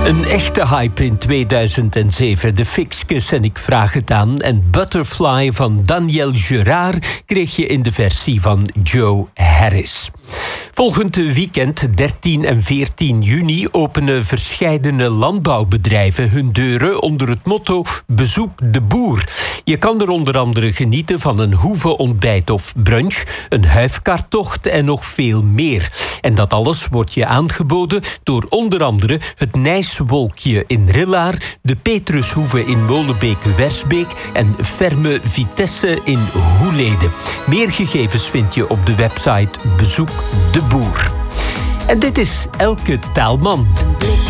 Een echte hype in 2007, de Fixkes en Ik vraag het aan. En Butterfly van Daniel Gerard kreeg je in de versie van Joe Harris. Volgend weekend, 13 en 14 juni, openen verscheidene landbouwbedrijven hun deuren onder het motto Bezoek de boer. Je kan er onder andere genieten van een hoevenontbijt of brunch, een huifkartocht en nog veel meer. En dat alles wordt je aangeboden door onder andere het Nijswolkje in Rillaar, de Petrushoeve in Molenbeek-Wersbeek en Ferme Vitesse in Hoelede. Meer gegevens vind je op de website Bezoek de Boer. En dit is Elke Taalman. Een blik